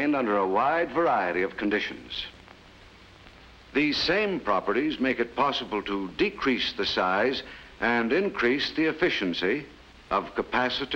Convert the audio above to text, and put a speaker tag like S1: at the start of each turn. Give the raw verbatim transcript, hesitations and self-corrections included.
S1: maintained under a wide variety of conditions. These same properties make it possible to decrease the size and increase the efficiency of capacitor